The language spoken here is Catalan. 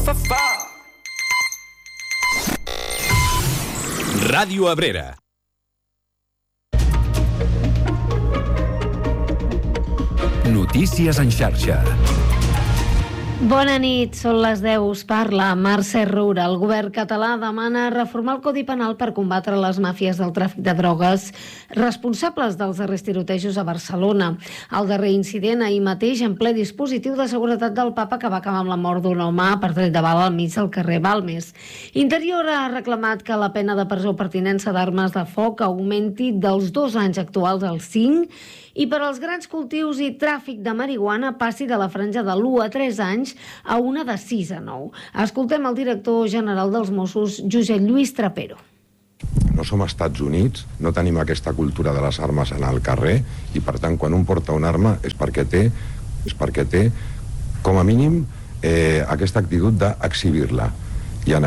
Ràdio Abrera. Notícies en xarxa. Bona nit, són les 10, us parla Mercè Roura. El govern català demana reformar el Codi Penal per combatre les màfies del tràfic de drogues responsables dels darrers tirotejos a Barcelona. El darrer incident ahir mateix en ple dispositiu de seguretat del Papa que va acabar amb la mort d'un home per tret de bala al mig del carrer Balmes. Interior ha reclamat que la pena de presó per tinença d'armes de foc augmenti dels 2 anys actuals als 5 i per als grans cultius i tràfic de marihuana passi de la franja de l'1 a 3 anys a una de 6 a 9. Escoltem el director general dels Mossos, Josep Lluís Trapero. No som Estats Units, no tenim aquesta cultura de les armes en el carrer i, per tant, quan un porta una arma és perquè té com a mínim, aquesta actitud d'exhibir-la.